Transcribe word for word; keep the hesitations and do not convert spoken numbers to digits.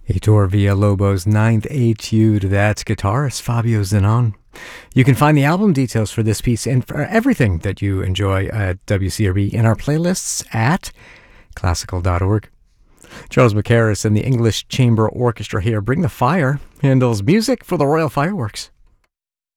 Heitor Villalobos' Ninth Etude. That's guitarist Fabio Zinone. You can find the album details for this piece and for everything that you enjoy at W C R B in our playlists at classical dot org. Charles Mackerras and the English Chamber Orchestra here bring the fire. Handel's music for the Royal Fireworks.